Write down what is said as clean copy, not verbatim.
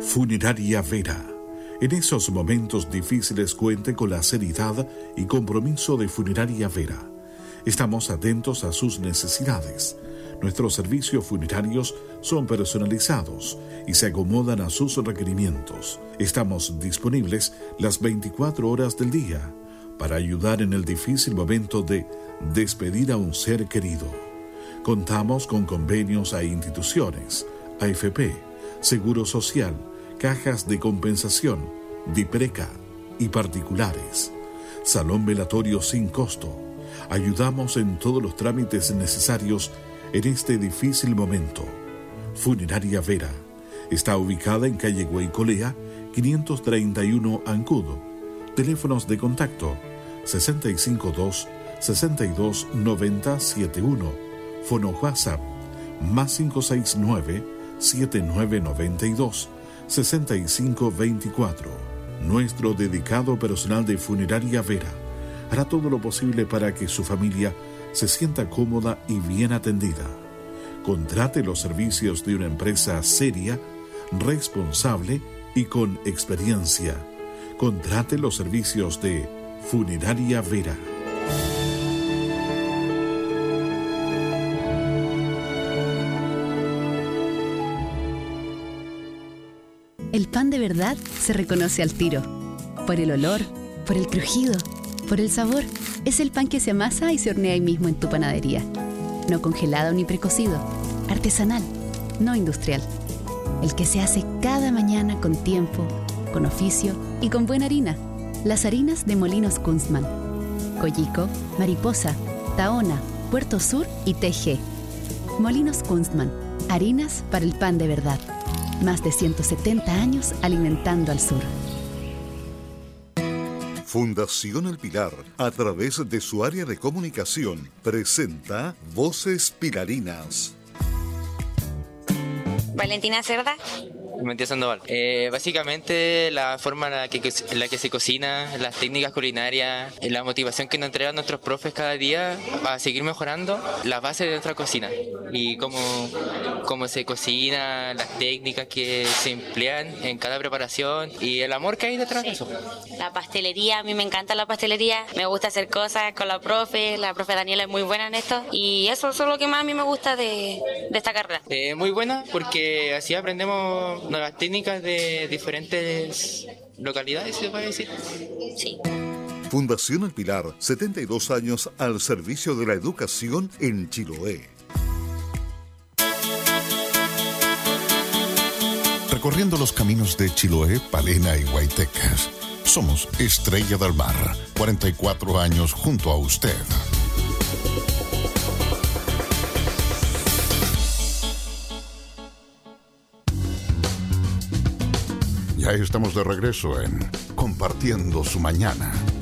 Funeraria Vera. En esos momentos difíciles cuente con la seriedad y compromiso de Funeraria Vera. Estamos atentos a sus necesidades. Nuestros servicios funerarios son personalizados y se acomodan a sus requerimientos. Estamos disponibles las 24 horas del día para ayudar en el difícil momento de despedir a un ser querido. Contamos con convenios a instituciones, AFP, Seguro Social, cajas de compensación, DIPRECA y particulares. Salón velatorio sin costo. Ayudamos en todos los trámites necesarios en este difícil momento. Funeraria Vera está ubicada en calle Guaycolea, 531 Ancud. Teléfonos de contacto 652-629071. Fono WhatsApp más 569-7992-6524. Nuestro dedicado personal de Funeraria Vera hará todo lo posible para que su familia se sienta cómoda y bien atendida. Contrate los servicios de una empresa seria, responsable y con experiencia. Contrate los servicios de Funeraria Vera. El pan de verdad se reconoce al tiro. Por el olor, por el crujido, por el sabor. Es el pan que se amasa y se hornea ahí mismo en tu panadería. No congelado ni precocido. Artesanal, no industrial. El que se hace cada mañana con tiempo, con oficio y con buena harina. Las harinas de Molinos Kunstmann. Coyico, Mariposa, Tahona, Puerto Sur y TG. Molinos Kunstmann. Harinas para el pan de verdad. Más de 170 años alimentando al sur. Fundación El Pilar, a través de su área de comunicación, presenta Voces Pilarinas. Valentina Cerda. Matías Sandoval. Básicamente la forma en la que se cocina, las técnicas culinarias, la motivación que nos entregan nuestros profes cada día para seguir mejorando la base de nuestra cocina y cómo se cocina, las técnicas que se emplean en cada preparación y el amor que hay detrás de eso. La pastelería, a mí me encanta la pastelería, me gusta hacer cosas con la profe Daniela es muy buena en esto y eso es lo que más a mí me gusta de esta carrera. Muy buena porque así aprendemos nuevas técnicas de diferentes localidades, se puede decir. Sí. Fundación El Pilar, 72 años al servicio de la educación en Chiloé. Recorriendo los caminos de Chiloé, Palena y Guaytecas. Somos Estrella del Mar, 44 años junto a usted. Ya estamos de regreso en Compartiendo su Mañana.